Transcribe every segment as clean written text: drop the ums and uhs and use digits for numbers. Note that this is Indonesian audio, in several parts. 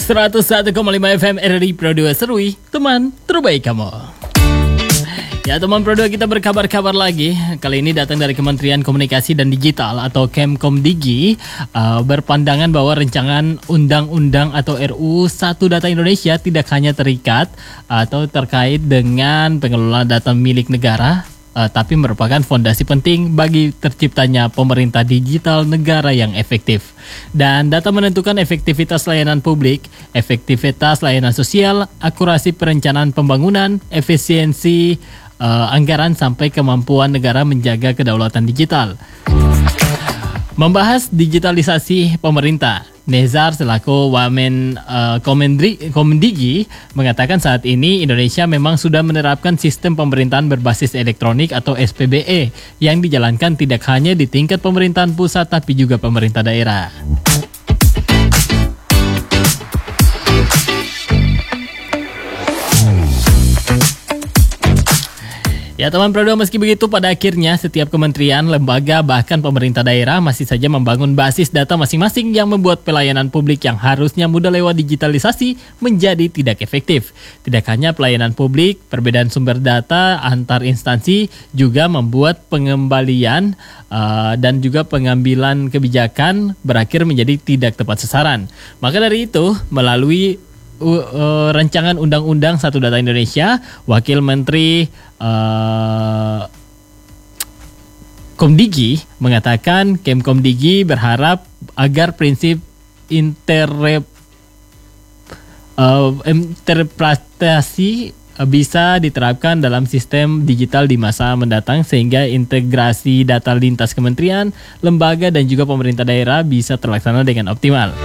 101,5 FM RRI Pro 2 Serui, teman terbaik kamu. Ya teman Pro 2, kita berkabar-kabar lagi. Kali ini datang dari Kementerian Komunikasi dan Digital atau Kemkomdigi, berpandangan bahwa rancangan undang-undang atau RUU 1 Data Indonesia tidak hanya terikat atau terkait dengan pengelolaan data milik negara, tapi merupakan fondasi penting bagi terciptanya pemerintah digital negara yang efektif. Dan data menentukan efektivitas layanan publik, efektivitas layanan sosial, akurasi perencanaan pembangunan, efisiensi anggaran sampai kemampuan negara menjaga kedaulatan digital. Membahas digitalisasi pemerintah, Nezar selaku Wamen Komdigi mengatakan saat ini Indonesia memang sudah menerapkan sistem pemerintahan berbasis elektronik atau SPBE yang dijalankan tidak hanya di tingkat pemerintahan pusat tapi juga pemerintah daerah. Ya teman Pro 2, meski begitu pada akhirnya setiap kementerian, lembaga, bahkan pemerintah daerah masih saja membangun basis data masing-masing yang membuat pelayanan publik yang harusnya mudah lewat digitalisasi menjadi tidak efektif. Tidak hanya pelayanan publik, perbedaan sumber data antar instansi juga membuat pengembalian dan juga pengambilan kebijakan berakhir menjadi tidak tepat sasaran. Maka dari itu, melalui rancangan Undang-Undang 1 Data Indonesia, Wakil Menteri Komdigi mengatakan Kemkomdigi berharap agar prinsip interpretasi bisa diterapkan dalam sistem digital di masa mendatang sehingga integrasi data lintas kementerian, lembaga dan juga pemerintah daerah bisa terlaksana dengan optimal.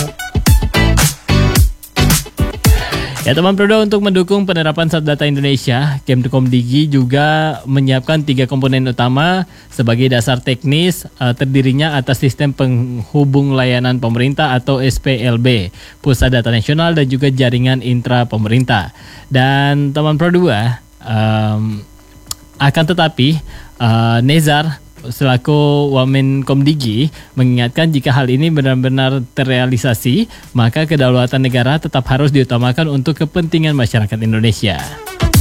Ya teman Pro 2, untuk mendukung penerapan 1 Data Indonesia, Kemkomdigi juga menyiapkan 3 komponen utama sebagai dasar teknis, terdirinya atas sistem penghubung layanan pemerintah atau SPLB, Pusat Data Nasional dan juga jaringan intra pemerintah. Dan teman Pro 2, akan tetapi Nezar selaku Wamen Komdigi mengingatkan jika hal ini benar-benar terrealisasi, maka kedaulatan negara tetap harus diutamakan untuk kepentingan masyarakat Indonesia.